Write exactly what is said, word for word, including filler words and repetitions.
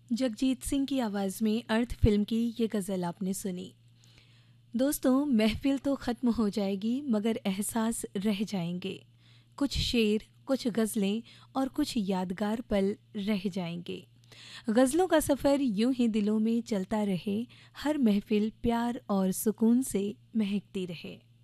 जगजीत सिंह की आवाज़ में अर्थ फिल्म की ये गज़ल आपने सुनी। दोस्तों, महफिल तो ख़त्म हो जाएगी मगर एहसास रह जाएंगे। कुछ शेर, कुछ गज़लें और कुछ यादगार पल रह जाएंगे। गज़लों का सफ़र यूं ही दिलों में चलता रहे, हर महफिल प्यार और सुकून से महकती रहे।